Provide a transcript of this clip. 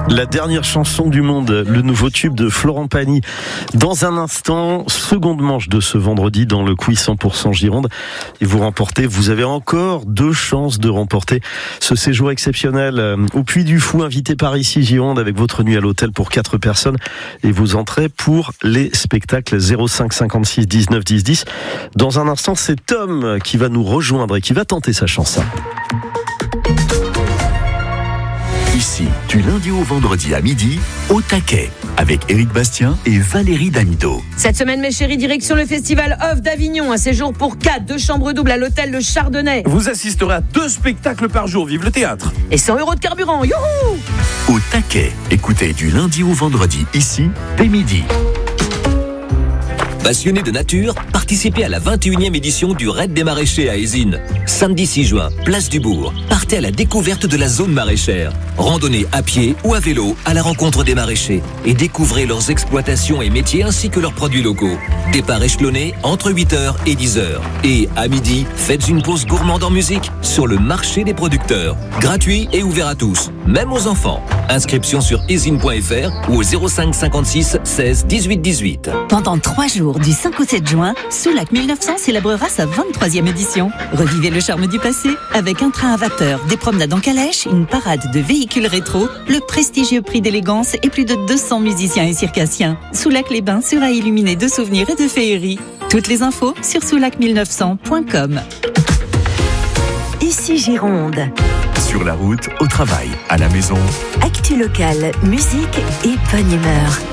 La dernière chanson du monde, le nouveau tube de Florent Pagny. Dans un instant, seconde manche de ce vendredi dans le quiz 100% Gironde. Et vous avez encore 2 chances de remporter ce séjour exceptionnel au Puy du Fou, invité par ici Gironde, avec votre nuit à l'hôtel pour 4 personnes et vos entrées pour les spectacles 05 56 19 10 10. Dans un instant, c'est Tom qui va nous rejoindre et qui va tenter sa chance. Ici, du lundi au vendredi à midi, au taquet, avec Éric Bastien et Valérie Damido. Cette semaine, mes chéris, direction le Festival Off d'Avignon. Un séjour pour 4, 2 chambres doubles à l'hôtel Le Chardonnay. Vous assisterez à 2 spectacles par jour, vive le théâtre. Et 100 € de carburant, youhou! Au taquet, écoutez du lundi au vendredi, ici, dès midi. Passionnés de nature, participez à la 21e édition du Raid des Maraîchers à Ézines. Samedi 6 juin, place du Bourg. Partez à la découverte de la zone maraîchère. Randonnez à pied ou à vélo à la rencontre des maraîchers et découvrez leurs exploitations et métiers ainsi que leurs produits locaux. Départ échelonné entre 8h et 10h. Et à midi, faites une pause gourmande en musique sur le marché des producteurs. Gratuit et ouvert à tous, même aux enfants. Inscription sur ezine.fr ou au 05 56 16 18 18. Pendant 3 jours, du 5 au 7 juin, Soulac 1900 célébrera sa 23e édition. Revivez le charme du passé avec un train à vapeur, des promenades en calèche, une parade de véhicules rétro, le prestigieux prix d'élégance et plus de 200 musiciens et circassiens. Soulac-les-Bains sera illuminé de souvenirs et de féeries. Toutes les infos sur soulac1900.com. Ici Gironde. Sur la route, au travail, à la maison. Actu locale, musique et bonne humeur.